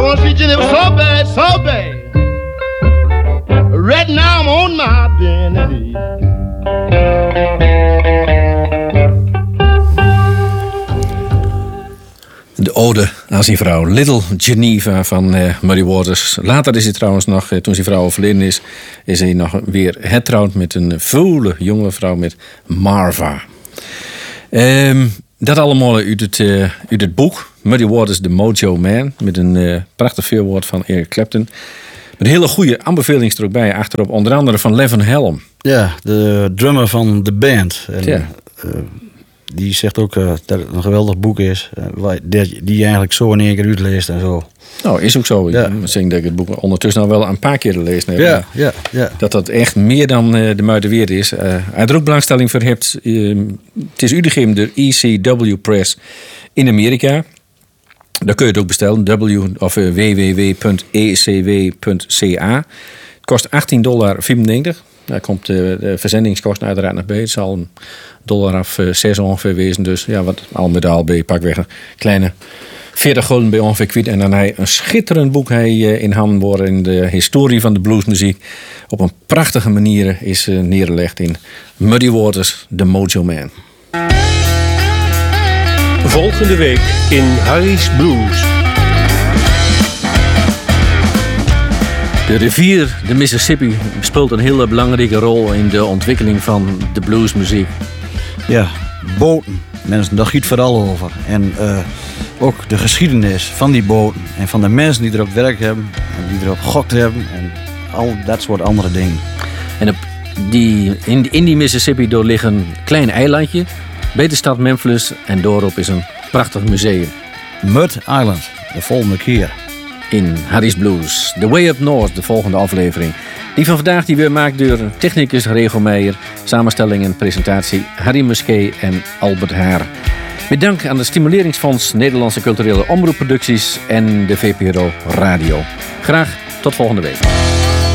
want to see Jenny so bad, so bad. Right now I'm on my bended knee. De ode aan zijn vrouw, Little Geneva van Muddy Waters. Later is hij trouwens nog, toen zijn vrouw overleden is hij nog weer hertrouwd met een volle jonge vrouw met Marva. Dat allemaal uit het boek Muddy Waters, The Mojo Man, met een prachtig voorwoord van Eric Clapton. Met een hele goede aanbeveling er ook bij achterop, onder andere van Levin Helm. Ja, de drummer van de band. En, die zegt ook dat het een geweldig boek is. Die je eigenlijk zo in één keer uitleest en zo. Nou, is ook zo. Ja. Ik denk dat ik het boek ondertussen al wel een paar keer gelezen heb. Ja. Dat echt meer dan de moeite waard is. Hij er ook belangstelling voor hebt. Het is uitgegeven door ECW Press in Amerika. Daar kun je het ook bestellen. www.ecw.ca. Het kost $18,95. Daar komt de verzendingskosten uiteraard nog bij. Het zal een dollar of 6 ongeveer wezen. Dus ja, wat al met al bij pakweg een kleine 40 gulden bij ongeveer kwijt. En dan hij een schitterend boek in handen worden in de historie van de bluesmuziek. Op een prachtige manier is neergelegd in Muddy Waters, The Mojo Man. Volgende week in Harry's Blues. De rivier, de Mississippi, speelt een hele belangrijke rol in de ontwikkeling van de bluesmuziek. Ja, boten. Mensen, daar gaat het vooral over. En ook de geschiedenis van die boten. En van de mensen die erop werk hebben. En die erop gokt hebben. En al dat soort andere dingen. En in die Mississippi door ligt een klein eilandje bij de stad Memphis. En daarop is een prachtig museum. Mud Island, de volgende keer. In Harry's Blues. The Way Up North, de volgende aflevering. Die van vandaag die weer maakt door technicus Rego Meijer. Samenstelling en presentatie Harry Musquet en Albert Haar. Met dank aan het Stimuleringsfonds Nederlandse Culturele Omroepproducties en de VPRO Radio. Graag tot volgende week.